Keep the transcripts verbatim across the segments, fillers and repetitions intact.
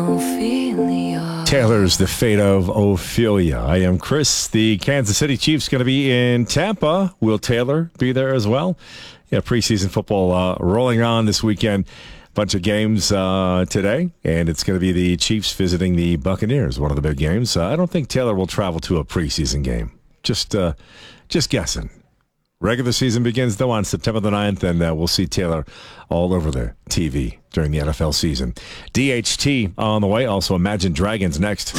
Ophelia. Taylor's The Fate of Ophelia. I am Chris. The Kansas City Chiefs going to be in Tampa. Will Taylor be there as well? Yeah, preseason football uh, rolling on this weekend. Bunch of games uh, today, and it's going to be the Chiefs visiting the Buccaneers, one of the big games. Uh, I don't think Taylor will travel to a preseason game. Just, uh, just guessing. Regular season begins, though, on September the ninth, and uh, we'll see Taylor all over the T V during the N F L season. D H T on the way. Also, Imagine Dragons next.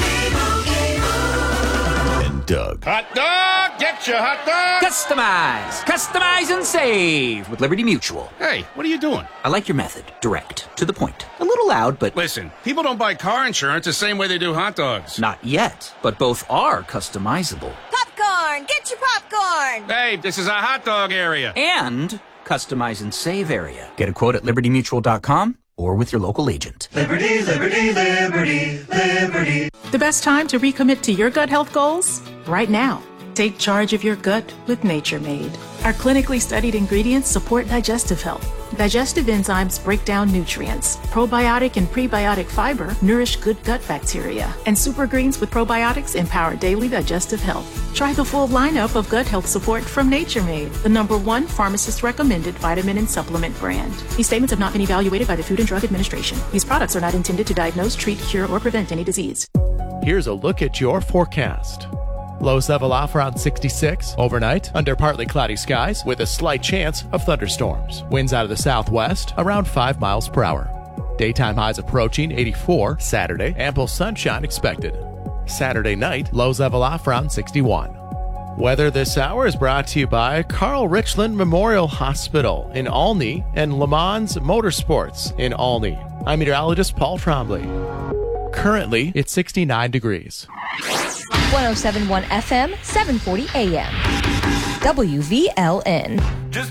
And Doug. Hot dog! Get your hot dog! Customize! Customize and save with Liberty Mutual. Hey, what are you doing? I like your method. Direct. To the point. A little loud, but... Listen, people don't buy car insurance the same way they do hot dogs. Not yet, but both are customizable. Popcorn! Get your popcorn! Hey, this is a hot dog area. And customize and save area. Get a quote at liberty mutual dot com or with your local agent. Liberty, liberty, liberty, liberty. The best time to recommit to your gut health goals? Right now. Take charge of your gut with Nature Made. Our clinically studied ingredients support digestive health. Digestive enzymes break down nutrients. Probiotic and prebiotic fiber nourish good gut bacteria. And super greens with probiotics empower daily digestive health. Try the full lineup of gut health support from Nature Made, the number one pharmacist-recommended vitamin and supplement brand. These statements have not been evaluated by the Food and Drug Administration. These products are not intended to diagnose, treat, cure, or prevent any disease. Here's a look at your forecast. Lows level off around sixty-six. Overnight, under partly cloudy skies with a slight chance of thunderstorms. Winds out of the southwest around five miles per hour. Daytime highs approaching eighty-four. Saturday, ample sunshine expected. Saturday night, lows level off around sixty-one. Weather this hour is brought to you by Carl Richland Memorial Hospital in Olney and Le Mans Motorsports in Olney. I'm meteorologist Paul Trombley. Currently, it's sixty-nine degrees. one oh seven point one F M, seven forty A M. W V L N. Just